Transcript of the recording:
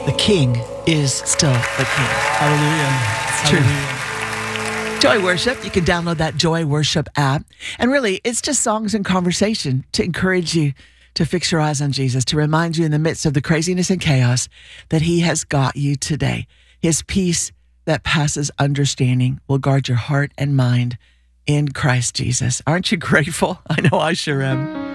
the King is still the King. Hallelujah. It's true. Hallelujah. Joy Worship, you can download that Joy Worship app. And really, it's just songs and conversation to encourage you to fix your eyes on Jesus, to remind you in the midst of the craziness and chaos that he has got you today. His peace that passes understanding will guard your heart and mind in Christ Jesus. Aren't you grateful? I know I sure am.